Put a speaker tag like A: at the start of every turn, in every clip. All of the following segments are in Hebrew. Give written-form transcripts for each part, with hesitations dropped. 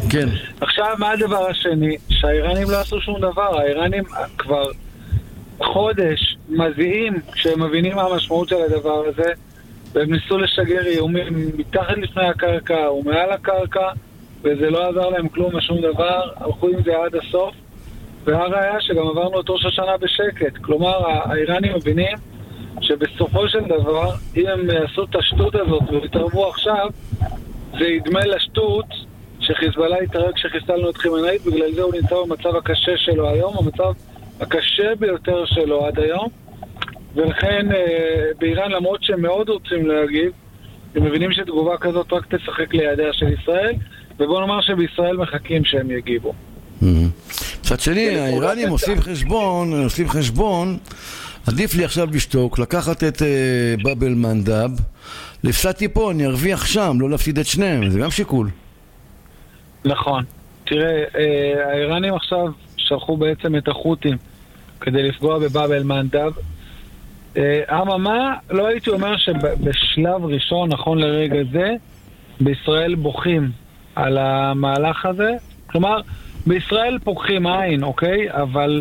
A: כן.
B: עכשיו, מה הדבר השני? שהאיראנים לא עשו שום דבר. האיראנים כבר חודש מזיעים כשהם מבינים מה המשמעות של הדבר הזה, והם ניסו לשגר איומים מתחת לפני הקרקע ומעל הקרקע, וזה לא עזר להם כלום, שום דבר, הלכו עם זה עד הסוף, והראיה שגם עברנו את ראש השנה בשקט. כלומר, האיראנים מבינים שבסופו של דבר, אם הם יעשו את השטות הזאת ויתערבו עכשיו, זה ידמה לשטות שחיזבאללה יתערב כשחיסלנו את חימנאית, בגלל זה הוא נמצא במצב הקשה שלו היום, המצב הקשה ביותר שלו עד היום, ולכן באיראן, למרות שהם מאוד רוצים להגיב, הם מבינים שתגובה כזאת רק תשחק לידיה של ישראל, ובוא נאמר שבישראל מחכים שהם יגיבו.
A: מצד שני, האיראנים עושים חשבון, עדיף לי עכשיו לשתוק, לקחת את באב אל-מנדב, לפסדתי פה, אני ארוויח שם, לא להפסיד את שניהם, זה גם שיקול.
B: נכון. תראה, האיראנים עכשיו שלחו בעצם את החות'ים כדי לפגוע בבאב אל-מנדב. אממה, לא הייתי אומר שבשלב ראשון, נכון לרגע זה, בישראל בוכים על המהלך הזה. כלומר, בישראל פוקחים עין, אוקיי? אבל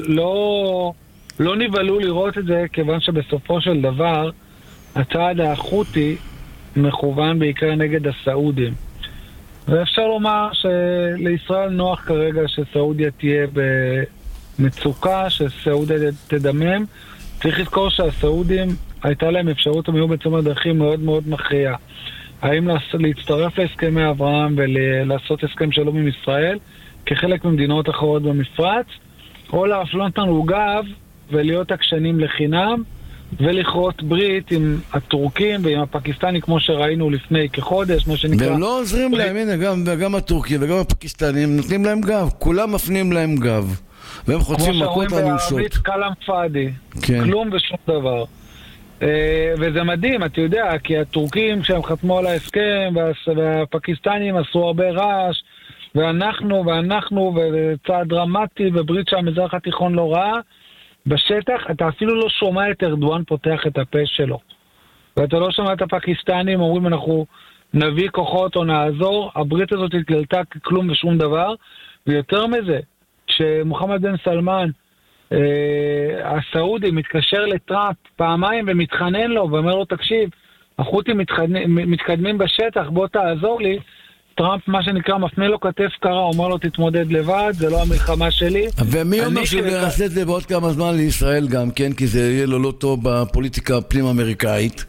B: לא נבהלו לראות את זה, כיוון שבסופו של דבר הצעד החות'י מכוון בעיקר נגד הסעודים. ואפשר לומר שלישראל נוח כרגע שסעודיה תהיה במצוקה, שסעודיה תדמם. צריך לזכור שהסעודים הייתה להם אפשרות, הם היו בצומת דרכים מאוד מאוד מכריע. האם להצטרף להסכמי אברהם ולעשות הסכם שלום עם ישראל כחלק ממדינות אחרות במפרץ, או להפנות לנו גב ולהיות עקשנים לחינם ולכרות ברית עם הטורקים ועם הפקיסטנים, כמו שראינו לפני כחודש, מה שנקרא.
A: והם לא עוזרים להם, הנה, גם הטורקים וגם הפקיסטנים נותנים להם גב, כולם מפנים להם גב, והם חוצים מכות אנושות. כמו שאומרים בערבית, כלם פאדי,
B: כן. כלום ושום דבר. וזה מדהים, אתה יודע, כי הטורקים כשהם חתמו על ההסכם והפקיסטנים עשו הרבה רעש, ואנחנו, וצעד דרמטי וברית שהמזרח התיכון לא ראה, בשטח אתה אפילו לא שומע את ארדואן פותח את הפה שלו. ואתה לא שומע את הפקיסטנים אומרים אנחנו נביא כוחות או נעזור. הברית הזאת התגלתה ככלום ושום דבר. ויותר מזה, כשמוחמד בן סלמן, הסעודי, מתקשר לטראמפ פעמיים ומתחנן לו ואומר לו תקשיב, החות'ים מתקדמים בשטח, בוא תעזור לי, טראמפ מה שנקרא מפנה לו כתף קרה, אומר לו תתמודד לבד, זה לא המלחמה שלי.
A: ומי אומר שהוא יעשה את זה בעוד כמה זמן לישראל גם כן, כי זה יהיה לו לא טוב בפוליטיקה הפנים אמריקאית?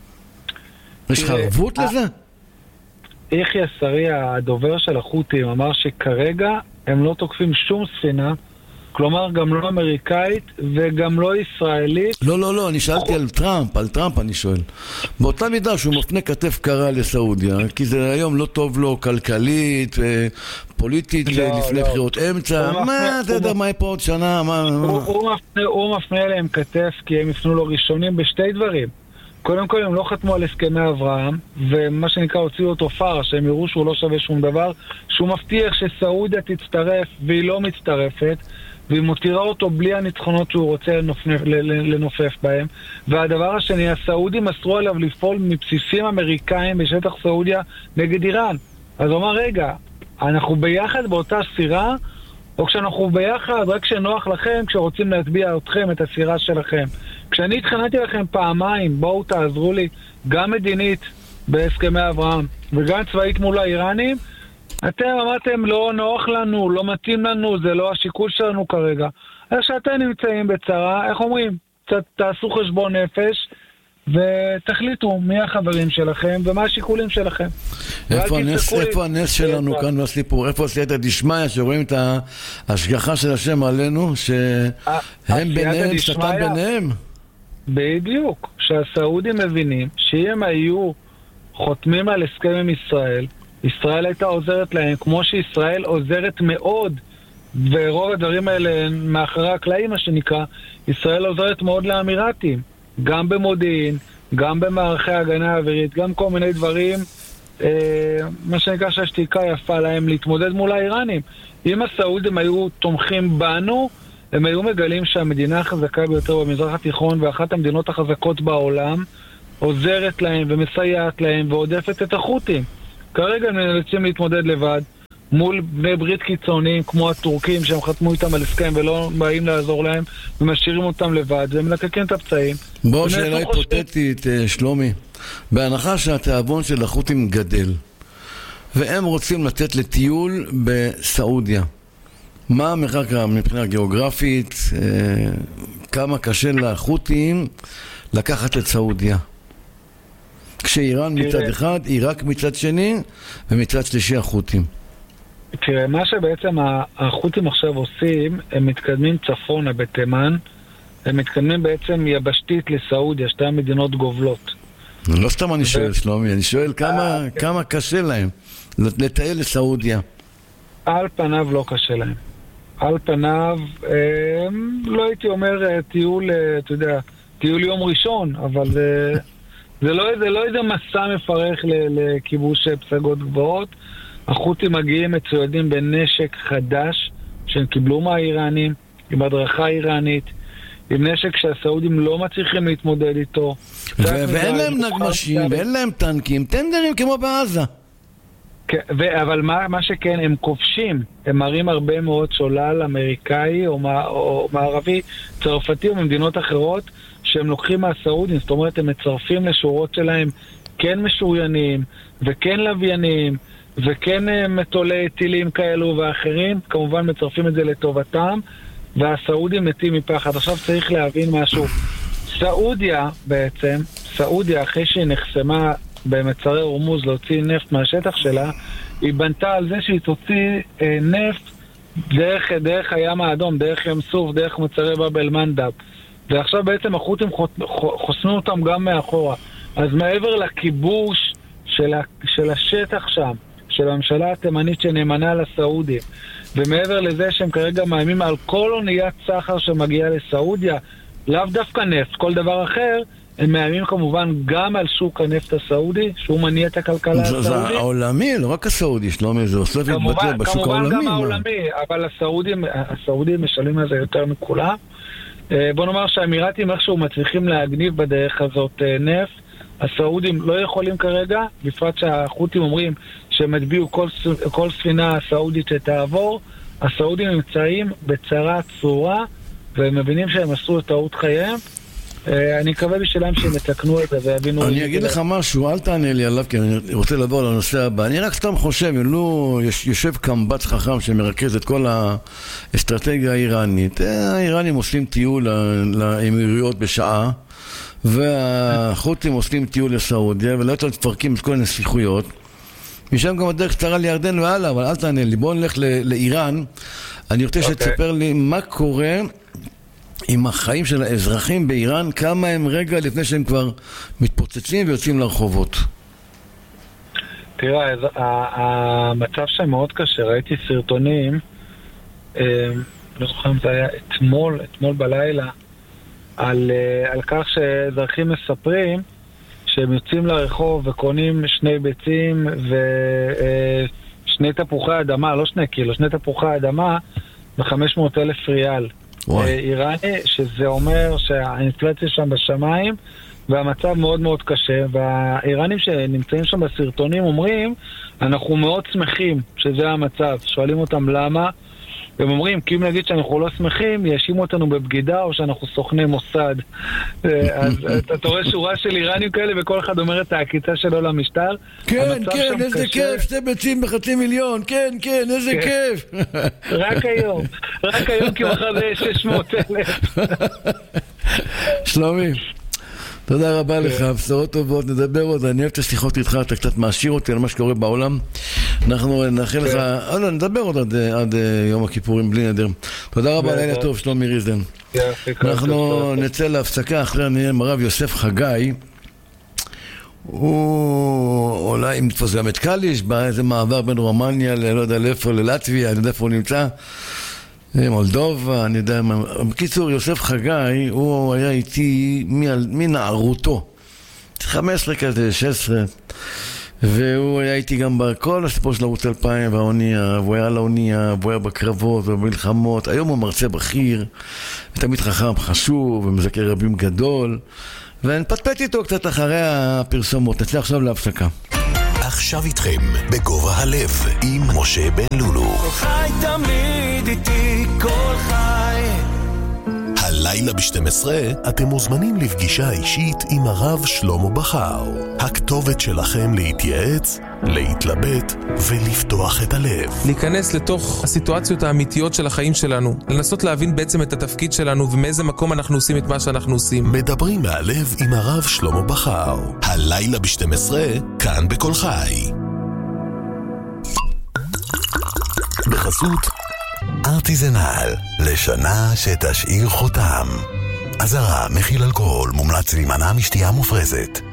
A: יש לך ערבות לזה?
B: יחיא סריה, הדובר של החות'ים, אמר שכרגע הם לא תוקפים שום ספינה, כלומר גם לא אמריקאית וגם לא ישראלית.
A: לא, אני שאלתי על טראמפ אני שואל. באותה מידה שהוא מפנה כתף קרה לסעודיה, כי זה היום לא טוב לו כלכלית, פוליטית, לפני בחירות אמצע, מה, אתה יודע, מה יהיה פה עוד שנה?
B: הוא מפנה אליהם כתף כי הם יפנו לו ראשונים בשתי דברים. קודם כל הם לא חתמו על הסכמי אברהם, ומה שנקרא הוציאו אותו פאר, שהם יראו שהוא לא שווה שום דבר, שהוא מבטיח שסעודיה תצטרף והיא לא מצטרפת, והיא מותירה אותו בלי הניצחונות שהוא רוצה לנופף בהם. והדבר השני, הסעודים אסרו עליו לפעול מבסיסים אמריקאים בשטח סעודיה נגד איראן. אז הוא אמר, רגע, אנחנו ביחד באותה סירה, או כשאנחנו ביחד רק כשנוח לכם, כשרוצים להטביע אתכם, את הסירה שלכם. כשאני התחנתי לכם פעמיים, בואו תעזרו לי, גם מדינית בהסכמי אברהם, וגם צבאית מול האיראנים, אתם אמרתם לא נוח לנו, לא מתאים לנו, זה לא השיקול שלנו כרגע. אז שאתם נמצאים בצרה, איך אומרים? תעשו חשבון נפש, ותחליטו מי החברים שלכם ומה השיקולים שלכם.
A: איפה הנס שלנו כאן בסיפור? איפה עשייתא דשמיא שרואים את ההשגחה של השם עלינו, שהם ביניהם, שתן ביניהם?
B: בדיוק, שהסעודים מבינים שאם היו חותמים על הסכם עם ישראל, ישראל הייתה עוזרת להם, כמו שישראל עוזרת מאוד, ורוב הדברים האלה מאחורי הקלעים, מה שנקרא, ישראל עוזרת מאוד לאמירתים, גם במודיעין, גם במערכי הגנה האווירית, גם כל מיני דברים, מה שנקרא שהשתיקה יפה להם להתמודד מול האיראנים. אם הסעודים היו תומכים בנו, הם היו מגלים שהמדינה החזקה ביותר במזרח התיכון, ואחת המדינות החזקות בעולם, עוזרת להם ומסייעת להם ועודפת את החות'ים. כרגע הם נאלצים להתמודד לבד, מול בני ברית קיצוניים כמו הטורקים שהם חתמו איתם על הסכם ולא באים לעזור להם ומשאירים אותם לבד והם מלקקים את הפצעים.
A: בוא, שאלה היפותטית, שלומי. בהנחה שהתיאבון של החות'ים גדל והם רוצים לתת לטיול בסעודיה, מה המרחק מבחינה גיאוגרפית, כמה קשה לחות'ים לקחת את סעודיה? כשאיראן מצד אחד, עיראק מצד שני, ומצד שלישי החות'ים.
B: תראה, מה שבעצם החות'ים עכשיו עושים, הם מתקדמים צפונה בתימן, הם מתקדמים בעצם יבשתית לסעודיה, שתי המדינות גובלות.
A: לא סתם אני שואל, שלומי, אני שואל כמה קשה להם לטייל לסעודיה. על
B: פניו לא קשה להם. על פניו, לא הייתי אומר טיול, אתה יודע, טיול יום ראשון, אבל זה לא איזה מסע מפרך לכיבוש פסגות גבוהות. החות'ים מגיעים מצוידים בנשק חדש שהם קיבלו מהאיראנים, עם הדרכה איראנית, עם נשק שהסעודים לא מצליחים להתמודד איתו.
A: ואין להם נגמשים, ואין להם טנקים, טנדרים כמו בעזה.
B: אבל מה שכן, הם כובשים, הם מראים הרבה מאוד שולל אמריקאי או מערבי, צרפתי או ממדינות אחרות, שהם לוקחים מהסעודים, זאת אומרת, הם מצרפים לשורות שלהם כן משוריינים, וכן לוויינים, וכן מטולי טילים כאלו ואחרים, כמובן מצרפים את זה לטובתם, והסעודים מתים מפחד. עכשיו צריך להבין משהו. סעודיה בעצם, סעודיה אחרי שהיא נחסמה במצרי הורמוז להוציא נפט מהשטח שלה, היא בנתה על זה שהיא תוציא נפט דרך הים האדום, דרך ים סוף, דרך מצרי באב אל מנדב. ועכשיו בעצם החות'ים חוסנו אותם גם מאחורה. אז מעבר לכיבוש של השטח שם, של הממשלה התימנית שנאמנה לסעודים, ומעבר לזה שהם כרגע מאיימים על כל אוניית סחר שמגיעה לסעודיה, לאו דווקא נפט, כל דבר אחר, הם מאיימים כמובן גם על שוק הנפט הסעודי, שהוא מניע את הכלכלה הסעודית.
A: זה העולמי, לא רק הסעודי, שלומי, זה עושה להתבטא בשוק העולמי.
B: כמובן גם העולמי, אבל הסעודים משלמים על זה יותר מכולם. בוא נאמר שהאמירתים איכשהו מצליחים להגניב בדרך הזאת נפט, הסעודים לא יכולים כרגע, בפרט שהחות'ים אומרים שהם הטביעו כל ספינה סעודית שתעבור, הסעודים נמצאים בצרה צורה, והם מבינים שהם עשו את טעות חייהם. אני מקווה בשבילם שהם יתקנו את זה ויבינו...
A: אני אגיד לך משהו, אל תענה לי עליו, כי אני רוצה לעבור לנושא הבא. אני רק סתם חושב, אם לא יושב קמב"ץ חכם שמרכז את כל האסטרטגיה האיראנית, האיראנים עושים טיול לאמירויות בשעה, והחות'ים עושים טיול לסעודיה, ולא יותר תפרקים את כל הנסיכויות. משם גם הדרך קצרה לירדן והלאה, אבל אל תענה לי. בואו נלך לאיראן. אני רוצה שתספר לי מה קורה עם החיים של האזרחים באיראן, כמה הם רגע לפני שהם כבר מתפוצצים ויוצאים לרחובות.
B: תראה, המצב שם מאוד קשה. ראיתי סרטונים, לא זוכר אם זה היה אתמול בלילה, על כך שאזרחים מספרים שהם יוצאים לרחוב וקונים 2 ביצים ו2 תפוחי אדמה, לא 2 קילו, 2 תפוחי אדמה ב$500,000 איראני, שזה אומר שהאינפלציה שם בשמיים והמצב מאוד מאוד קשה, והאיראנים שנמצאים שם בסרטונים אומרים, אנחנו מאוד שמחים שזה המצב. שואלים אותם למה, והם אומרים, כי אם נגיד שאנחנו לא שמחים, יאשימו אותנו בבגידה או שאנחנו סוכני מוסד. אז אתה רואה שורה של איראנים כאלה וכל אחד אומר את העקיצה שלו למשטר.
A: כן, כן, איזה כיף, 2 ביצים ב$500,000, כן, כן, איזה כיף.
B: רק היום כי מחר זה 600,000.
A: שלומי, תודה רבה לך, בשורות טובות, נדבר עוד, אני אוהב את השיחות איתך, אתה קצת מעשיר אותי על מה שקורה בעולם. אנחנו נאחל לך, נדבר עוד עד יום הכיפורים בלי נדר. תודה רבה, לילה טוב, שלומי ריזדן. אנחנו נצא להפסקה, אחרי נהיה עם הרב יוסף חגי. הוא אולי, אם תפוס גם את קליש, באיזה מעבר בין רומניה, לא יודע לאיפה, ללטביה, אני יודע איפה הוא נמצא. מולדובה, אני יודע, בקיצור, יוסף חגי, הוא היה איתי מנערותו, 15 כזה, 16, והוא היה איתי גם בכל הסיפור של ערוץ 2000 והאונייה, והוא היה על האונייה, והוא היה בקרבות ובמלחמות. היום הוא מרצה בכיר, ותמיד חכם חשוב, ומזכר רבים גדול, ונפטפט איתו קצת אחרי הפרסומות. נצא עכשיו להפסקה.
C: עכשיו איתכם בגובה הלב עם משה בן לולו.
D: כל חי תמיד איתי, כל חי.
C: הלילה ב-12 אתם מוזמנים לפגישה אישית עם הרב שלמה בכר. הכתובת שלכם להתייעץ, להתלבט ולפתוח את הלב.
E: להיכנס לתוך הסיטואציות האמיתיות של החיים שלנו. לנסות להבין בעצם את התפקיד שלנו ומאיזה מקום אנחנו עושים את מה שאנחנו עושים.
C: מדברים מהלב עם הרב שלמה בכר. הלילה ב-12 כאן בכל חי. בחסות ארטיזנל, לשנה שתשאיר חותם. אזהרה, מכיל אלכוהול, מומלץ להימנע משתייה מופרזת.